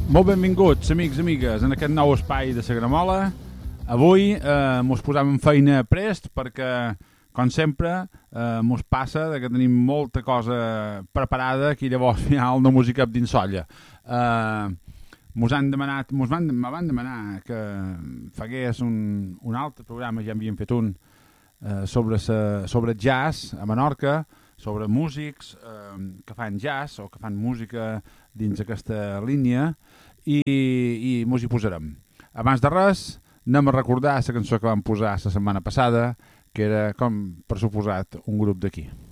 Molt benvinguts, amics i amigues, en aquest nou espai de la Gramola. Avui mos posam en feina prest perquè, com sempre, mos passa que tenim molta cosa preparada que llavors al final no mos hi cap dins solla. Me van demanar que fagués un altre programa, ja havíem fet un, sobre jazz a Menorca, sobre músics que fan jazz o que fan música dins aquesta línia i mos hi posarem. Abans de res, anem a recordar la cançó que vam posar la setmana passada, que era, com per suposat, un grup d'aquí.